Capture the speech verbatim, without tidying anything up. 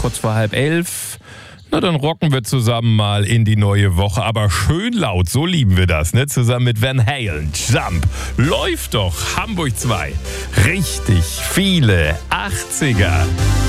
kurz vor halb elf. Na, dann rocken wir zusammen mal in die neue Woche. Aber schön laut, so lieben wir das, ne? Zusammen mit Van Halen, Jump. Läuft doch, Hamburg zwei. Richtig viele achtziger.